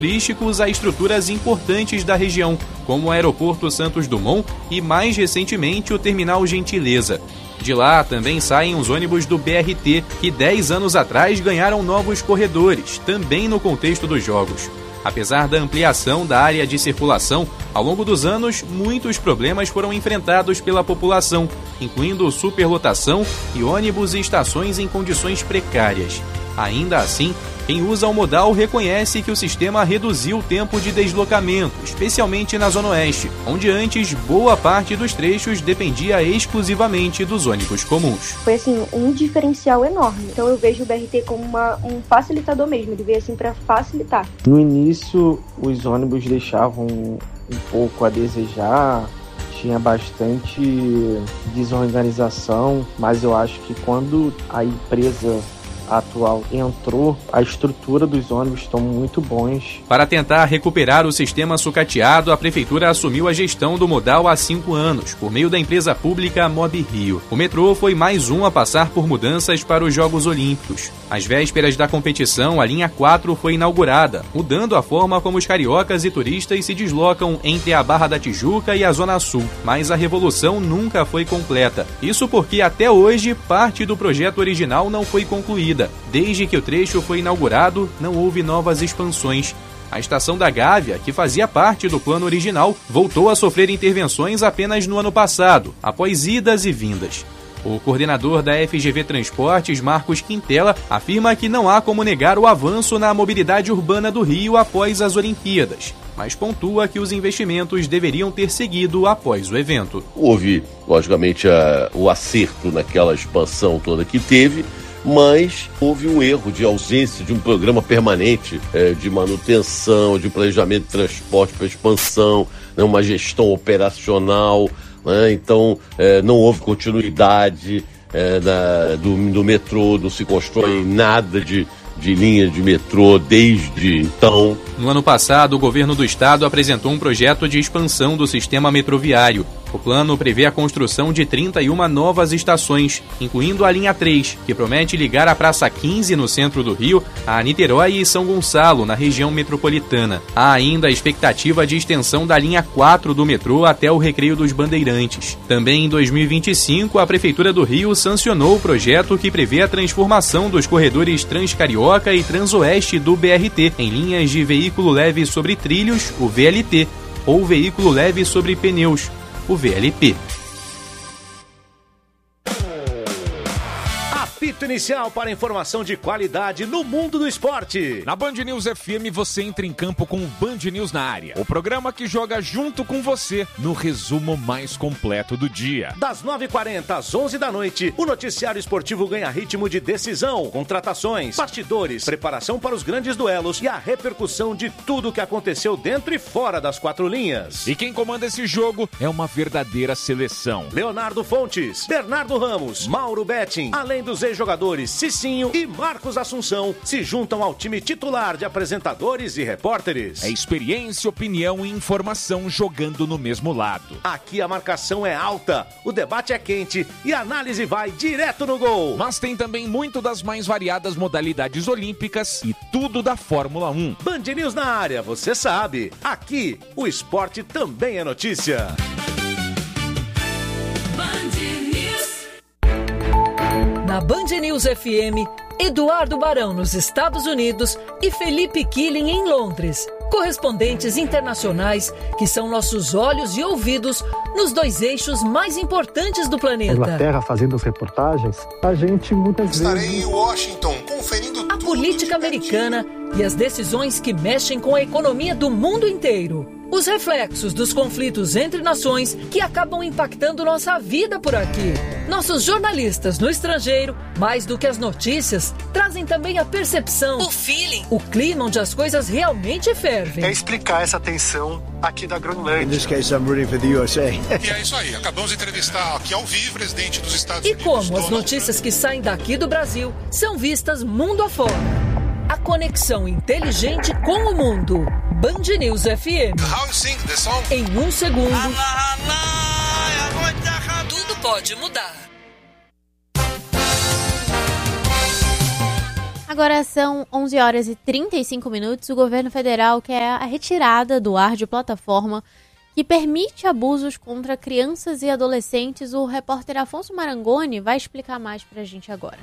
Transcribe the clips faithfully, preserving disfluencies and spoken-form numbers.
turísticos a estruturas importantes da região, como o Aeroporto Santos Dumont e, mais recentemente, o Terminal Gentileza. De lá também saem os ônibus do B R T, que dez anos atrás ganharam novos corredores, também no contexto dos Jogos. Apesar da ampliação da área de circulação, ao longo dos anos, muitos problemas foram enfrentados pela população, incluindo superlotação e ônibus e estações em condições precárias. Ainda assim, quem usa o modal reconhece que o sistema reduziu o tempo de deslocamento, especialmente na Zona Oeste, onde antes boa parte dos trechos dependia exclusivamente dos ônibus comuns. Foi assim, um diferencial enorme. Então eu vejo o B R T como uma, um facilitador mesmo, ele veio assim para facilitar. No início, os ônibus deixavam um pouco a desejar, tinha bastante desorganização, mas eu acho que quando a empresa atual entrou, a estrutura dos ônibus estão muito bons. Para tentar recuperar o sistema sucateado, a Prefeitura assumiu a gestão do modal há cinco anos, por meio da empresa pública Mob Rio. O metrô foi mais um a passar por mudanças para os Jogos Olímpicos. Às vésperas da competição, a linha quatro foi inaugurada, mudando a forma como os cariocas e turistas se deslocam entre a Barra da Tijuca e a Zona Sul. Mas a revolução nunca foi completa. Isso porque até hoje parte do projeto original não foi concluída. Desde que o trecho foi inaugurado, não houve novas expansões. A estação da Gávea, que fazia parte do plano original, voltou a sofrer intervenções apenas no ano passado, após idas e vindas. O coordenador da F G V Transportes, Marcos Quintela, afirma que não há como negar o avanço na mobilidade urbana do Rio após as Olimpíadas, mas pontua que os investimentos deveriam ter seguido após o evento. Houve, logicamente, a, o acerto naquela expansão toda que teve, mas houve um erro de ausência de um programa permanente é, de manutenção, de planejamento de transporte para expansão, né, uma gestão operacional, né, então é, não houve continuidade é, na, do, do metrô, não se constrói nada de, de linha de metrô desde então. No ano passado, o governo do estado apresentou um projeto de expansão do sistema metroviário. O plano prevê a construção de trinta e uma novas estações, incluindo a linha três, que promete ligar a Praça quinze, no centro do Rio, a Niterói e São Gonçalo, na região metropolitana. Há ainda a expectativa de extensão da linha quatro do metrô até o Recreio dos Bandeirantes. Também em dois mil e vinte e cinco, a Prefeitura do Rio sancionou o projeto que prevê a transformação dos corredores Transcarioca e Transoeste do B R T em linhas de veículo leve sobre trilhos, o V L T, ou veículo leve sobre pneus, o V L P. Apito inicial para informação de qualidade no mundo do esporte. Na Band News F M você entra em campo com o Band News na área. O programa que joga junto com você no resumo mais completo do dia. Das nove e quarenta às onze da noite, o noticiário esportivo ganha ritmo de decisão, contratações, bastidores, preparação para os grandes duelos e a repercussão de tudo o que aconteceu dentro e fora das quatro linhas. E quem comanda esse jogo é uma verdadeira seleção. Leonardo Fontes, Bernardo Ramos, Mauro Betting, além dos ex-jogadores Cicinho e Marcos Assunção, se juntam ao time titular de apresentadores e repórteres. É experiência, opinião e informação jogando no mesmo lado. Aqui a marcação é alta, o debate é quente e a análise vai direto no gol. Mas tem também muito das mais variadas modalidades olímpicas e tudo da Fórmula um. Band News na área, você sabe. Aqui, o esporte também é notícia. Na Band News F M, Eduardo Barão nos Estados Unidos e Felipe Killing em Londres. Correspondentes internacionais que são nossos olhos e ouvidos nos dois eixos mais importantes do planeta. Inglaterra fazendo as reportagens, a gente muitas Estarei vezes... Estarei em Washington conferindo a política americana e as decisões que mexem com a economia do mundo inteiro. Os reflexos dos conflitos entre nações que acabam impactando nossa vida por aqui. Nossos jornalistas no estrangeiro, mais do que as notícias, trazem também a percepção, o feeling, o clima onde as coisas realmente fervem. É explicar essa tensão aqui da Groenlândia. In this case, I'm rooting for the U S A. E é isso aí, acabamos de entrevistar aqui ao vivo o presidente dos Estados e Unidos. E como as notícias que saem daqui do Brasil são vistas mundo afora. A conexão inteligente com o mundo. Band News F M. How you sing the song? Em um segundo, tudo pode mudar. Agora são onze horas e trinta e cinco minutos. O governo federal quer a retirada do ar de plataforma que permite abusos contra crianças e adolescentes. O repórter Afonso Marangoni vai explicar mais pra gente agora.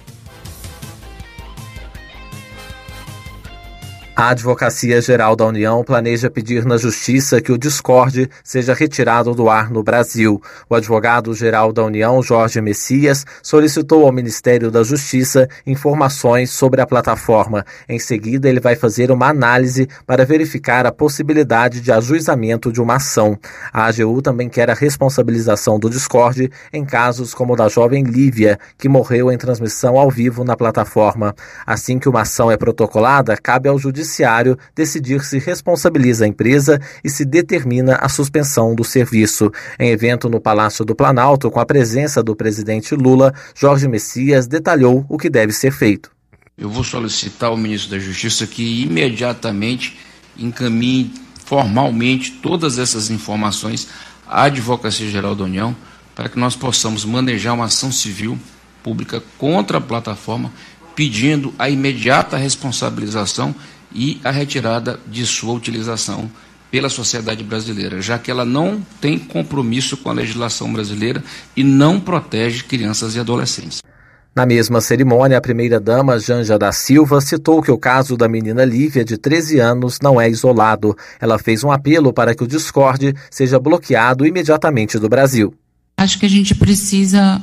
A Advocacia Geral da União planeja pedir na Justiça que o Discord seja retirado do ar no Brasil. O advogado-geral da União, Jorge Messias, solicitou ao Ministério da Justiça informações sobre a plataforma. Em seguida, ele vai fazer uma análise para verificar a possibilidade de ajuizamento de uma ação. A A G U também quer a responsabilização do Discord em casos como o da jovem Lívia, que morreu em transmissão ao vivo na plataforma. Assim que uma ação é protocolada, cabe ao Judiciário Judiciário decidir se responsabiliza a empresa e se determina a suspensão do serviço. Em evento no Palácio do Planalto, com a presença do presidente Lula, Jorge Messias detalhou o que deve ser feito. Eu vou solicitar ao ministro da Justiça que imediatamente encaminhe formalmente todas essas informações à Advocacia Geral da União para que nós possamos manejar uma ação civil pública contra a plataforma, pedindo a imediata responsabilização e a retirada de sua utilização pela sociedade brasileira, já que ela não tem compromisso com a legislação brasileira e não protege crianças e adolescentes. Na mesma cerimônia, a primeira-dama Janja da Silva citou que o caso da menina Lívia, de treze anos, não é isolado. Ela fez um apelo para que o Discord seja bloqueado imediatamente do Brasil. Acho que a gente precisa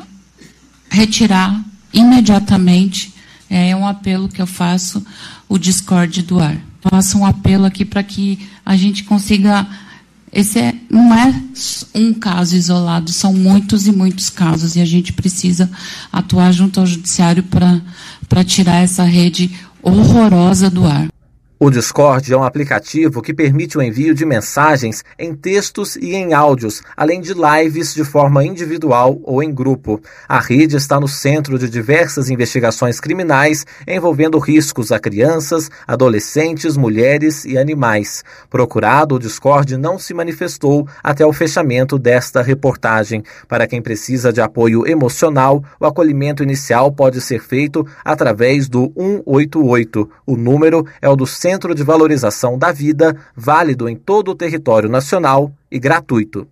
retirar imediatamente. É um apelo que eu faço, o Discord do ar. Faço um apelo aqui para que a gente consiga... Esse é, não é um caso isolado, são muitos e muitos casos, e a gente precisa atuar junto ao Judiciário para tirar essa rede horrorosa do ar. O Discord é um aplicativo que permite o envio de mensagens em textos e em áudios, além de lives de forma individual ou em grupo. A rede está no centro de diversas investigações criminais envolvendo riscos a crianças, adolescentes, mulheres e animais. Procurado, o Discord não se manifestou até o fechamento desta reportagem. Para quem precisa de apoio emocional, o acolhimento inicial pode ser feito através do um oito oito. O número é o do Centro Centro de Valorização da Vida, válido em todo o território nacional e gratuito.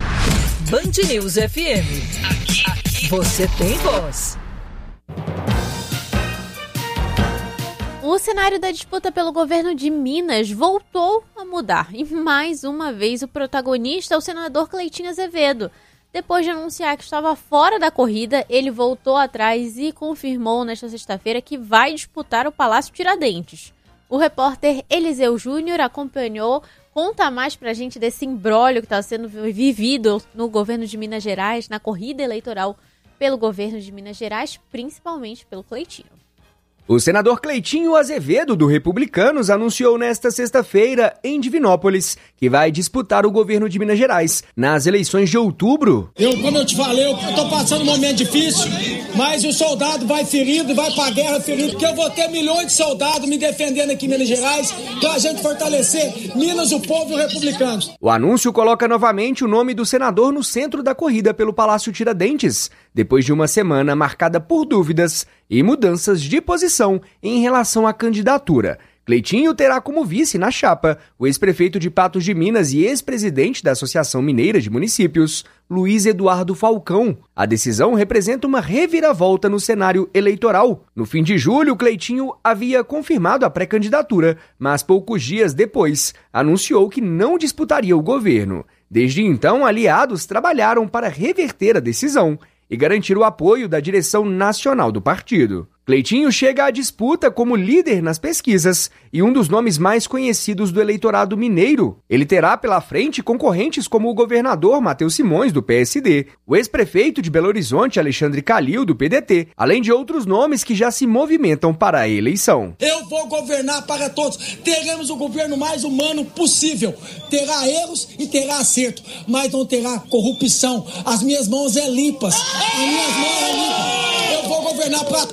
Band News F M. Aqui, aqui você tem voz. O cenário da disputa pelo governo de Minas voltou a mudar. E mais uma vez o protagonista é o senador Cleitinho Azevedo. Depois de anunciar que estava fora da corrida, ele voltou atrás e confirmou nesta sexta-feira que vai disputar o Palácio Tiradentes. O repórter Eliseu Júnior acompanhou, conta mais pra gente desse imbróglio que está sendo vivido no governo de Minas Gerais, na corrida eleitoral pelo governo de Minas Gerais, principalmente pelo Cleitinho. O senador Cleitinho Azevedo, do Republicanos, anunciou nesta sexta-feira, em Divinópolis, que vai disputar o governo de Minas Gerais nas eleições de outubro. Eu, como eu te falei, eu estou passando um momento difícil, mas o soldado vai ferido, vai para a guerra ferido, porque eu vou ter milhões de soldados me defendendo aqui em Minas Gerais, para a gente fortalecer Minas, o povo e os republicanos. O anúncio coloca novamente o nome do senador no centro da corrida pelo Palácio Tiradentes, depois de uma semana marcada por dúvidas e mudanças de posição em relação à candidatura. Cleitinho terá como vice na chapa o ex-prefeito de Patos de Minas e ex-presidente da Associação Mineira de Municípios, Luiz Eduardo Falcão. A decisão representa uma reviravolta no cenário eleitoral. No fim de julho, Cleitinho havia confirmado a pré-candidatura, mas poucos dias depois anunciou que não disputaria o governo. Desde então, aliados trabalharam para reverter a decisão e garantir o apoio da direção nacional do partido. Cleitinho chega à disputa como líder nas pesquisas e um dos nomes mais conhecidos do eleitorado mineiro. Ele terá pela frente concorrentes como o governador Matheus Simões, do P S D, o ex-prefeito de Belo Horizonte, Alexandre Calil, do P D T, além de outros nomes que já se movimentam para a eleição. Eu vou governar para todos. Teremos o governo mais humano possível. Terá erros e terá acerto, mas não terá corrupção. As minhas mãos é limpas. As minhas mãos é limpas. Eu vou governar para todos.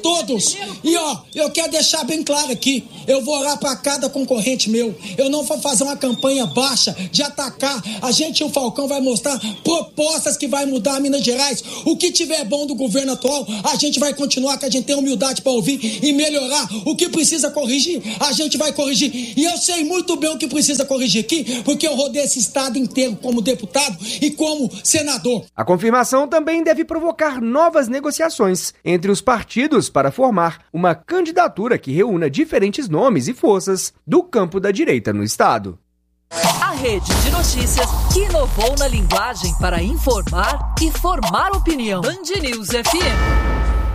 isso. E ó, eu quero deixar bem claro aqui, eu vou orar para cada concorrente meu. Eu não vou fazer uma campanha baixa de atacar. A gente e o Falcão vai mostrar propostas que vai mudar Minas Gerais. O que tiver bom do governo atual, a gente vai continuar, que a gente tem humildade para ouvir e melhorar. O que precisa corrigir, a gente vai corrigir. E eu sei muito bem o que precisa corrigir aqui, porque eu rodei esse estado inteiro como deputado e como senador. A confirmação também deve provocar novas negociações entre os partidos para formar uma candidatura que reúna diferentes nomes e forças do campo da direita no estado. A rede de notícias que inovou na linguagem para informar e formar opinião. Band News F M.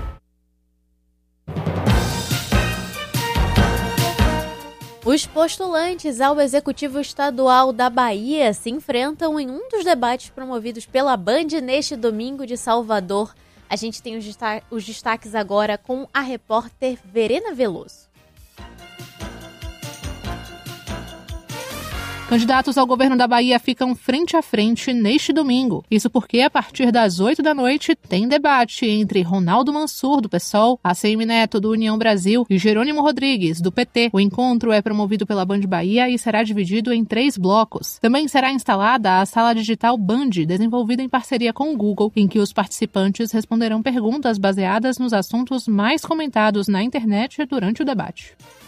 Os postulantes ao Executivo Estadual da Bahia se enfrentam em um dos debates promovidos pela Band neste domingo de Salvador. A gente tem os, desta- os destaques agora com a repórter Verena Veloso. Candidatos ao governo da Bahia ficam frente a frente neste domingo. Isso porque, a partir das oito da noite, tem debate entre Ronaldo Mansur, do PSOL, A C M Neto, do União Brasil, e Jerônimo Rodrigues, do P T. O encontro é promovido pela Band Bahia e será dividido em três blocos. Também será instalada a sala digital Band, desenvolvida em parceria com o Google, em que os participantes responderão perguntas baseadas nos assuntos mais comentados na internet durante o debate.